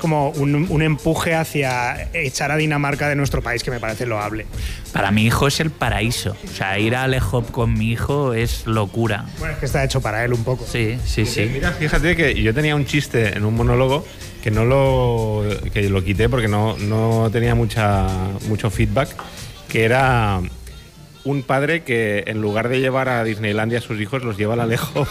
como un empuje hacia echar a Dinamarca de nuestro país, que me parece loable. Para mi hijo es el paraíso. O sea, ir a Lehop con mi hijo es locura. Bueno, es que está hecho para él un poco. Sí. Mira, fíjate que yo tenía un chiste en un monólogo que lo quité porque no tenía mucho feedback, que era un padre que en lugar de llevar a Disneylandia a sus hijos los lleva a la Lehop.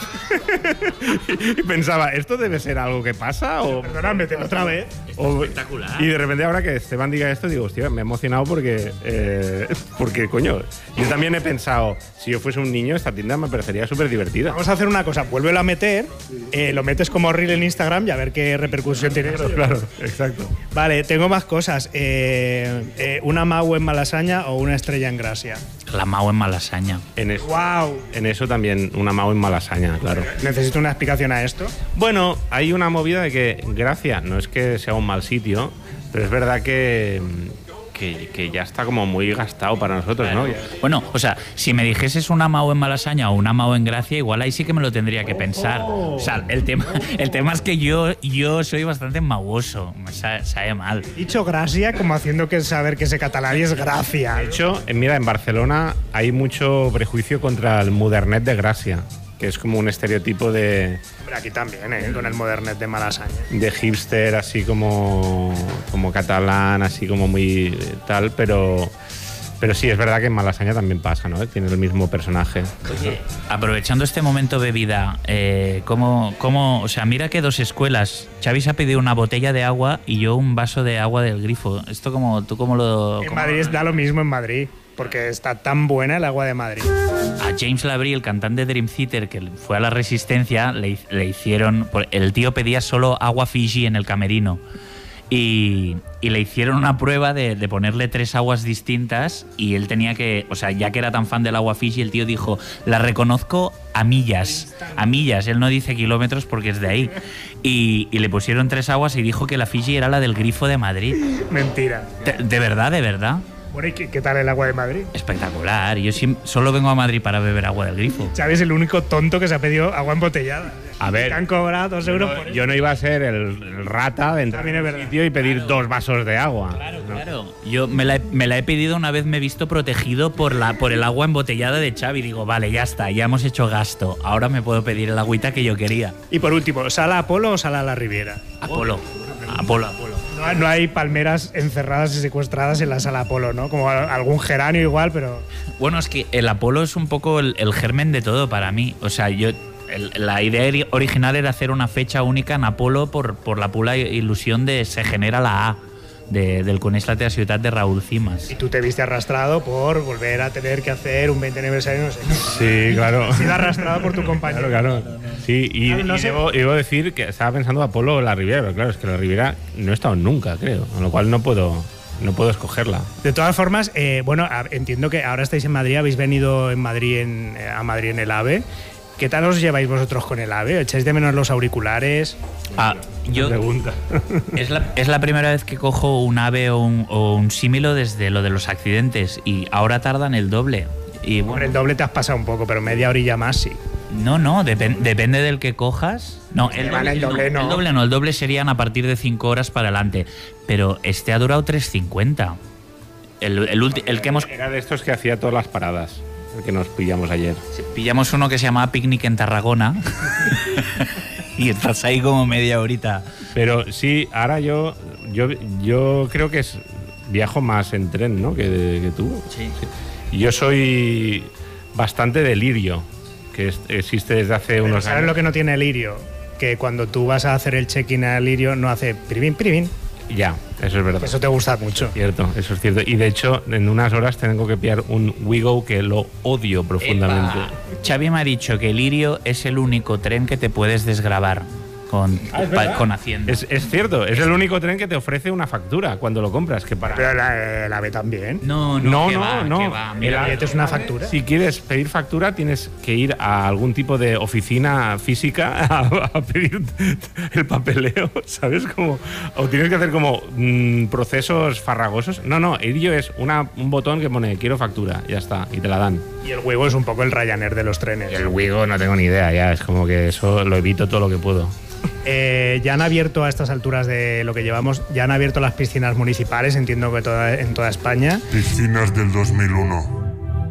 Y pensaba, ¿esto debe ser algo que pasa? O Perdóname, otra vez. Espectacular. Y de repente ahora que Esteban diga esto, digo, hostia, me he emocionado porque coño, yo también he pensado, si yo fuese un niño, esta tienda me parecería súper divertida. Vamos a hacer una cosa, vuélvelo a meter, lo metes como reel en Instagram y a ver qué repercusión tiene. Claro, exacto. Vale, tengo más cosas. ¿Una Mau en Malasaña o una Estrella en Gracia? La Mau en Malasaña. ¡Wow! En eso también, una Mau en Malasaña, claro. ¿Necesito una explicación a esto? Bueno, hay una movida de que Gracia no es que sea un mal sitio, pero es verdad que ya está como muy gastado para nosotros, ¿no? Bueno, o sea, si me dijeses una Mau en Malasaña o una Mau en Gracia, igual ahí sí que me lo tendría que pensar. O sea, el tema es que yo soy bastante mauoso, me sabe mal. Dicho Gracia como haciendo que saber que ese catalán es Gracia. De hecho, mira, en Barcelona hay mucho prejuicio contra el modernet de Gracia, que es como un estereotipo de... Hombre, aquí también, con el modernet de Malasaña. De hipster, así como catalán, así como muy tal, pero sí, es verdad que en Malasaña también pasa, ¿no? Tiene el mismo personaje. Oye, aprovechando este momento bebida, o sea, mira que dos escuelas. Xavi se ha pedido una botella de agua y yo un vaso de agua del grifo. Esto ¿tú cómo lo...? En Madrid da lo mismo en Madrid, porque está tan buena el agua de Madrid. A James Labrie, el cantante de Dream Theater, que fue a la Resistencia, le hicieron... El tío pedía solo agua Fiji en el camerino. Y le hicieron una prueba de ponerle 3 aguas distintas y él tenía que... O sea, ya que era tan fan del agua Fiji, el tío dijo, la reconozco a millas. A millas. Él no dice kilómetros porque es de ahí. Y le pusieron 3 aguas y dijo que la Fiji era la del grifo de Madrid. Mentira. De verdad, de verdad. Bueno, ¿y qué tal el agua de Madrid? Espectacular. Yo solo vengo a Madrid para beber agua del grifo. Xavi es el único tonto que se ha pedido agua embotellada. A ver, te han cobrado 2 euros por eso. Yo no iba a ser el rata de entrar en el sitio y pedir 2 vasos de agua. Claro. Yo me la he pedido una vez, me he visto protegido por el agua embotellada de Xavi. Digo, vale, ya está, ya hemos hecho gasto. Ahora me puedo pedir el agüita que yo quería. Y por último, ¿sala Apolo o sala La Riviera? Apolo. No hay palmeras encerradas y secuestradas en la sala Apolo, ¿no? Como algún geranio igual, pero... Bueno, es que el Apolo es un poco el germen de todo para mí. O sea, la idea original era hacer una fecha única en Apolo por la pura ilusión de se genera la A del Coneix la ciudad de Raúl Cimas. Y tú te viste arrastrado por volver a tener que hacer un 20 aniversario, no sé. Sí, claro. Has sido arrastrado por tu compañero. Claro. Sí, y sé. debo decir que estaba pensando Apolo o La Riviera, pero claro, es que La Riviera no he estado nunca, creo, con lo cual no puedo escogerla. De todas formas, bueno, entiendo que ahora estáis en Madrid, habéis venido a Madrid en el AVE. ¿Qué tal os lleváis vosotros con el AVE? ¿Echáis de menos los auriculares? Yo pregunta. Es la primera vez que cojo un AVE o un símilo desde lo de los accidentes y ahora tardan el doble. Y bueno, Por el doble te has pasado un poco, pero media horilla más sí. No, depende del que cojas. No, el doble serían a partir de 5 horas para adelante. Pero este ha durado 3.50. El que hemos... Era de estos que hacía todas las paradas, el que nos pillamos ayer. Pillamos uno que se llamaba Picnic en Tarragona y estás ahí como media horita. Pero sí, ahora yo creo que viajo más en tren, ¿no? que tú. Sí. Yo soy bastante de Lirio, que existe desde hace unos años. ¿Sabes lo que no tiene el Lirio? Que cuando tú vas a hacer el check-in al Lirio no hace piribín. Ya, eso es verdad. Eso te gusta mucho. Cierto, eso es cierto. Y de hecho, en unas horas tengo que pillar un Wigo que lo odio profundamente. Xavi me ha dicho que el Lirio es el único tren que te puedes desgravar con Hacienda. Es cierto, es el único tren que te ofrece una factura cuando lo compras. Que para... Pero el AVE también. No. ¿El AVE es una factura? Si quieres pedir factura, tienes que ir a algún tipo de oficina física a pedir el papeleo, ¿sabes? O tienes que hacer como procesos farragosos. No, Irio es un botón que pone quiero factura, ya está, y te la dan. Y el Wigo es un poco el Ryanair de los trenes. El Wigo no tengo ni idea, ya, es como que eso lo evito todo lo que puedo. Ya han abierto a estas alturas de lo que llevamos, ya han abierto las piscinas municipales, entiendo que en toda España. Piscinas del 2001.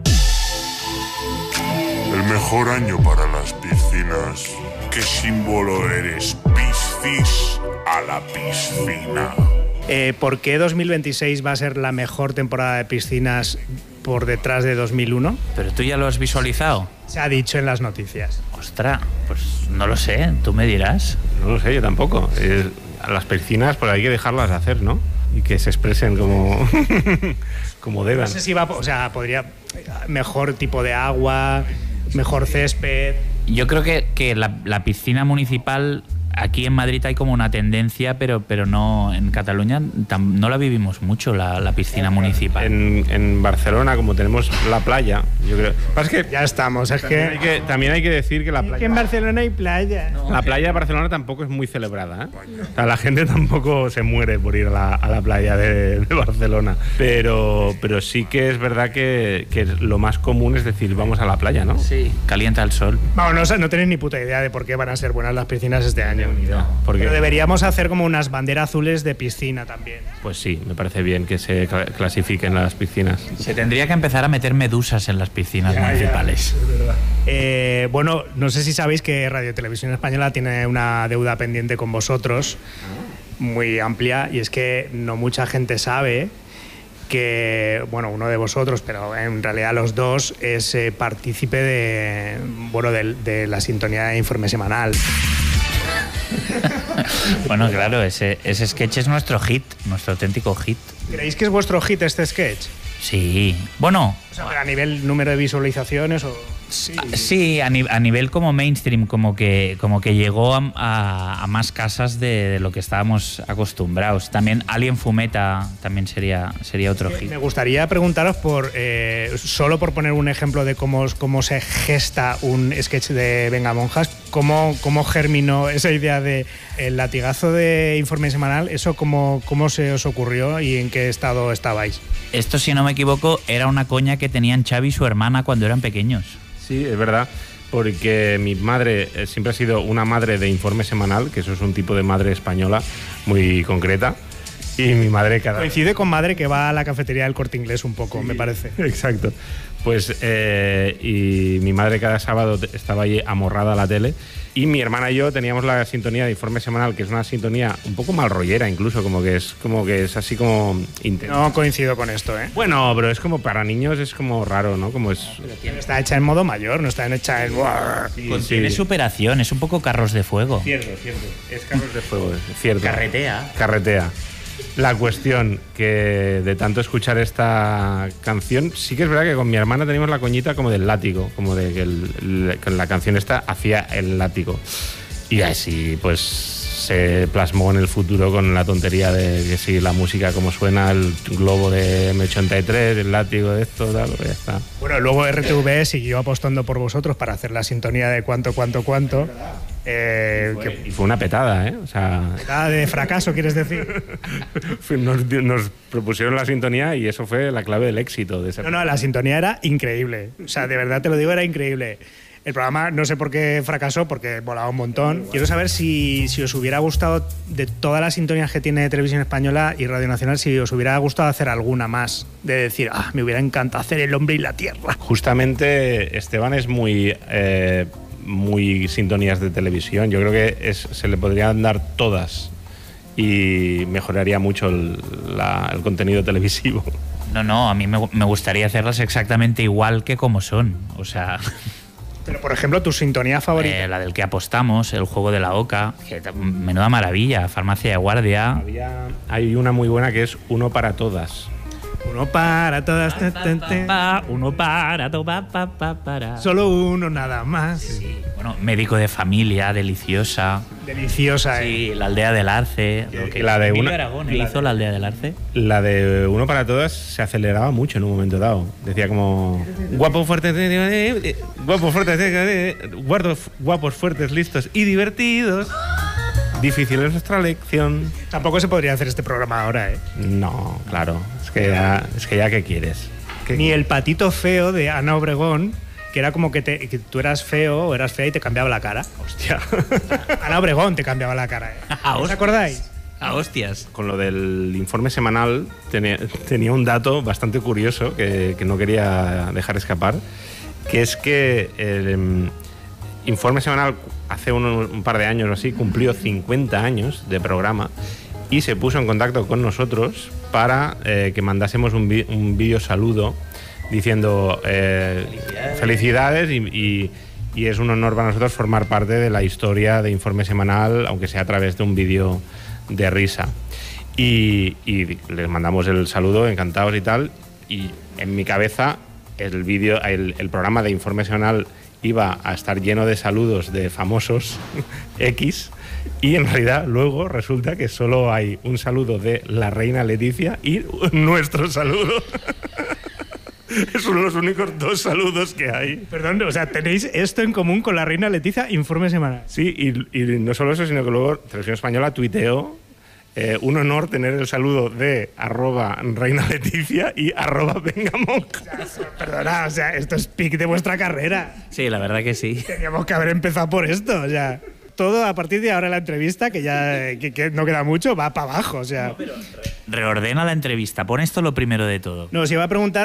El mejor año para las piscinas. ¿Qué símbolo eres? Piscis a la piscina. ¿Por qué 2026 va a ser la mejor temporada de piscinas por detrás de 2001? ¿Pero tú ya lo has visualizado? Se ha dicho en las noticias. Ostras, pues no lo sé, tú me dirás. No lo sé, yo tampoco. A las piscinas pues hay que dejarlas hacer, ¿no? Y que se expresen como, como deban. No sé si va, o sea, podría mejor tipo de agua, mejor césped. Yo creo que la piscina municipal, aquí en Madrid hay como una tendencia, pero no, en Cataluña no la vivimos mucho, la piscina municipal. En Barcelona, como tenemos la playa, yo creo... Pasa que ya estamos, es también hay que decir que la playa... Es que en Barcelona hay playa. No. La playa de Barcelona tampoco es muy celebrada, ¿eh? O sea, la gente tampoco se muere por ir a la playa de Barcelona. Pero sí que es verdad que lo más común es decir, vamos a la playa, ¿no? Sí, calienta el sol. Vamos, no tenéis ni puta idea de por qué van a ser buenas las piscinas este año. ¿Por qué? Pero deberíamos hacer como unas banderas azules de piscina también. Pues sí, me parece bien que se clasifiquen las piscinas. Se tendría que empezar a meter medusas en las piscinas municipales. Bueno, no sé si sabéis que Radio Televisión Española tiene una deuda pendiente con vosotros muy amplia, y es que no mucha gente sabe que, bueno, uno de vosotros, pero en realidad los dos, es partícipe de la sintonía de Informe Semanal. Bueno, claro, ese sketch es nuestro hit, nuestro auténtico hit. ¿Creéis que es vuestro hit este sketch? Sí, bueno... O sea, a nivel número de visualizaciones o... Sí, a nivel como mainstream, como que llegó a más casas de lo que estábamos acostumbrados. También Alien Fumeta también sería otro hit. Me gustaría preguntaros solo por poner un ejemplo de cómo se gesta un sketch de Venga Monjas, cómo germinó esa idea de el latigazo de Informe Semanal, eso cómo se os ocurrió y en qué estado estabais. Esto, si no me equivoco, era una coña que tenían Xavi y su hermana cuando eran pequeños. Sí, es verdad, porque mi madre siempre ha sido una madre de Informe Semanal, que eso es un tipo de madre española muy concreta, y mi madre coincide con madre que va a la cafetería del Corte Inglés un poco, sí, me parece. Exacto. Pues y mi madre cada sábado estaba allí amorrada a la tele, y mi hermana y yo teníamos la sintonía de Informe Semanal, que es una sintonía un poco mal rollera incluso, como que es así como intensa. No coincido con esto, ¿eh? Bueno, pero es como para niños, es como raro, ¿no? Como es... Está hecha en modo mayor, no está hecha en... Sí, contiene superación, es un poco Carros de Fuego. Cierto. Es Carros de Fuego, cierto. Carretea. La cuestión que de tanto escuchar esta canción, sí que es verdad que con mi hermana teníamos la coñita como del látigo, como de que con la canción esta hacía el látigo. Y así pues se plasmó en el futuro con la tontería de que sí, la música como suena, el globo de M83, el látigo de esto, tal, ya está. Bueno, luego RTV siguió apostando por vosotros para hacer la sintonía de cuánto. Y fue una petada, ¿eh? O sea... Petada de fracaso, ¿quieres decir? Nos propusieron la sintonía y eso fue la clave del éxito de esa. No, la sintonía era increíble. O sea, de verdad te lo digo, era increíble. El programa no sé por qué fracasó, porque volaba un montón. Quiero saber si os hubiera gustado, de todas las sintonías que tiene Televisión Española y Radio Nacional, si os hubiera gustado hacer alguna más. De decir, me hubiera encantado hacer El hombre y la tierra. Justamente Esteban es muy sintonías de televisión. Yo creo que se le podrían dar todas y mejoraría mucho el contenido televisivo. No, a mí me gustaría hacerlas exactamente igual que como son. O sea... Pero, por ejemplo, tu sintonía favorita. La del que apostamos, El juego de la oca, que menuda maravilla, Farmacia de guardia. Hay una muy buena que es Uno para todas. Uno para todas. Uno para. Solo uno nada más. Sí. Bueno, Médico de familia, deliciosa. Deliciosa, Sí, La aldea del Arce. La de Emilio Aragón hizo La aldea del Arce. La de Uno para todas se aceleraba mucho en un momento dado. Decía como guapos fuertes, guapos fuertes, listos y divertidos. Difícil es nuestra lección. Tampoco se podría hacer este programa ahora, ¿eh? No, claro. Es que ya ¿qué quieres? Ni El patito feo de Ana Obregón que era como que tú eras feo o eras fea y te cambiaba la cara. Hostia. Ana Obregón te cambiaba la cara. ¿Os acordáis? A hostias. Con lo del informe semanal tenía un dato bastante curioso que no quería dejar escapar, que es que el informe semanal hace un par de años o así cumplió 50 años de programa y se puso en contacto con nosotros para que mandásemos un vídeo saludo diciendo felicidades y es un honor para nosotros formar parte de la historia de Informe Semanal, aunque sea a través de un vídeo de risa. Y les mandamos el saludo, encantados y tal, y en mi cabeza el programa de Informe Semanal iba a estar lleno de saludos de famosos X, y en realidad luego resulta que solo hay un saludo de la reina Leticia y nuestro saludo. Son los únicos 2 saludos que hay. Perdón, o sea, tenéis esto en común con la reina Leticia, Informe Semanal. Sí, y no solo eso, sino que luego Televisión Española tuiteó un honor tener el saludo de @reina Leticia y @vengamong. Perdona, o sea, esto es pic de vuestra carrera. Sí, la verdad que sí. Teníamos que haber empezado por esto, o sea... Todo a partir de ahora la entrevista, que ya que no queda mucho, va para abajo, o sea... Reordena la entrevista, pon esto lo primero de todo. No, os iba a preguntar,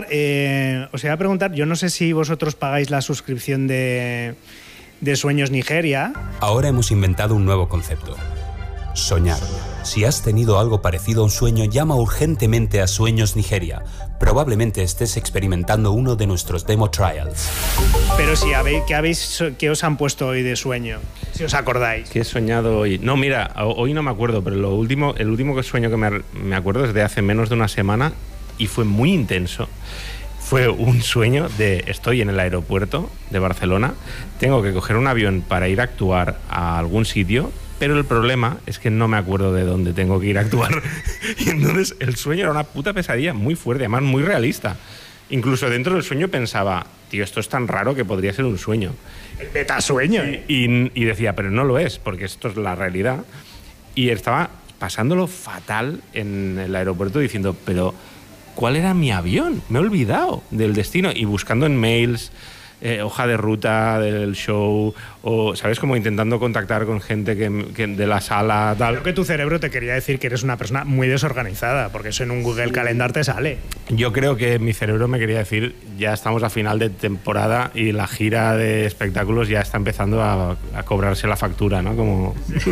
yo no sé si vosotros pagáis la suscripción de Sueños Nigeria. Ahora hemos inventado un nuevo concepto. Soñar. Si has tenido algo parecido a un sueño, llama urgentemente a Sueños Nigeria. Probablemente estés experimentando uno de nuestros demo trials. Pero si ¿qué os han puesto hoy de sueño? Si os acordáis. ¿Qué he soñado hoy? No, mira, hoy no me acuerdo, pero el último sueño que me acuerdo es de hace menos de una semana y fue muy intenso. Fue un sueño de estoy en el aeropuerto de Barcelona, tengo que coger un avión para ir a actuar a algún sitio, pero el problema es que no me acuerdo de dónde tengo que ir a actuar. Y entonces el sueño era una puta pesadilla muy fuerte, además muy realista. Incluso dentro del sueño pensaba, tío, esto es tan raro que podría ser un sueño. El metasueño. Y decía, pero no lo es, porque esto es la realidad. Y estaba pasándolo fatal en el aeropuerto diciendo, pero ¿cuál era mi avión? Me he olvidado del destino. Y buscando en mails, hoja de ruta del show, o, ¿sabes? Como intentando contactar con gente que de la sala, tal. Creo que tu cerebro te quería decir que eres una persona muy desorganizada, porque eso en un Google Calendar te sale. Yo creo que mi cerebro me quería decir, ya estamos a final de temporada y la gira de espectáculos ya está empezando a cobrarse la factura, ¿no? Como...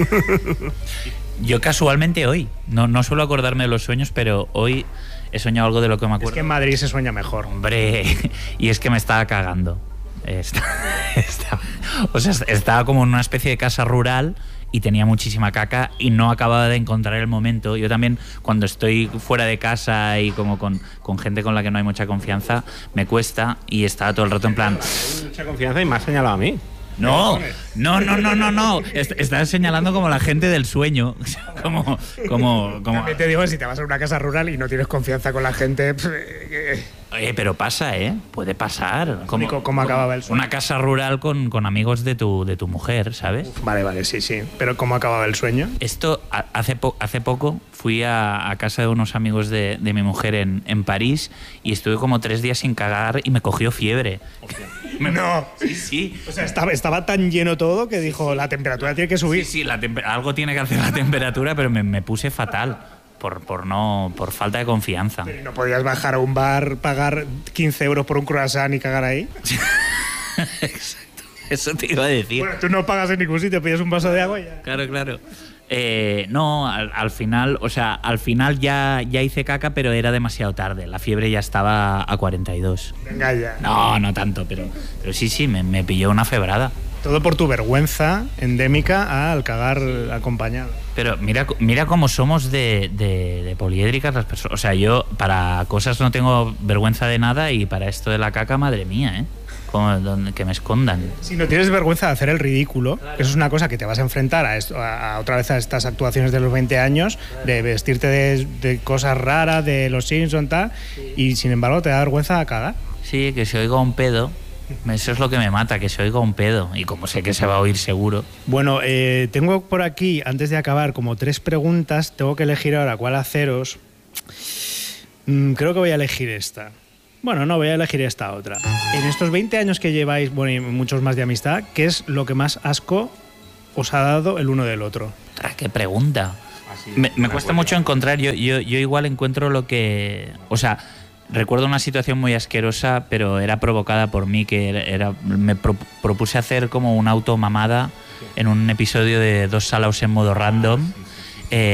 Yo casualmente hoy, no suelo acordarme de los sueños, pero hoy he soñado algo de lo que me acuerdo. Es que en Madrid se sueña mejor. Hombre, y es que me estaba cagando. Estaba como en una especie de casa rural y tenía muchísima caca y no acababa de encontrar el momento. Yo también, cuando estoy fuera de casa y como con gente con la que no hay mucha confianza, me cuesta, y estaba todo el rato en plan... Hay mucha confianza y me has señalado a mí. No. Estás señalando como la gente del sueño. como... También te digo, si te vas a una casa rural y no tienes confianza con la gente... Oye, pero pasa, puede pasar. ¿Cómo acababa el sueño? Una casa rural con amigos de tu mujer, ¿sabes? Vale, sí. Pero ¿cómo acababa el sueño? Esto, hace poco fui a casa de unos amigos de mi mujer en París y estuve como 3 días sin cagar y me cogió fiebre. No. Sí. O sea, estaba tan lleno todo que dijo, la temperatura tiene que subir. Sí, algo tiene que hacer la temperatura, pero me puse fatal. Por falta de confianza. ¿Pero no podías bajar a un bar, pagar 15 euros por un croissant y cagar ahí? Exacto, eso te iba a decir. Bueno, tú no pagas en ningún sitio, pides un vaso de agua y ya. Claro. No, al final ya hice caca, pero era demasiado tarde. La fiebre ya estaba a 42. Venga ya. No tanto, pero sí, me pilló una febrada. Todo por tu vergüenza endémica al cagar acompañado. Pero mira cómo somos de poliédricas las personas. O sea, yo para cosas no tengo vergüenza de nada y para esto de la caca, madre mía, que me escondan. Si no tienes vergüenza de hacer el ridículo, que eso es una cosa que te vas a enfrentar a otra vez a estas actuaciones de los 20 años, de vestirte de cosas raras, de los Simpsons, tal, y sin embargo te da vergüenza a cagar. Sí, que se oiga un pedo. Eso es lo que me mata, que se oiga un pedo. Y como sé que se va a oír seguro. Bueno, tengo por aquí, antes de acabar, como 3 preguntas. Tengo que elegir ahora cuál haceros. Creo que voy a elegir esta. Bueno, no, voy a elegir esta otra. En estos 20 años que lleváis, bueno, y muchos más de amistad, ¿qué es lo que más asco os ha dado el uno del otro? ¡Qué pregunta! Me cuesta mucho encontrar. Yo igual encuentro lo que... O sea, recuerdo una situación muy asquerosa, pero era provocada por mí, que me propuse hacer como una automamada en un episodio de Dos Salaos en modo random.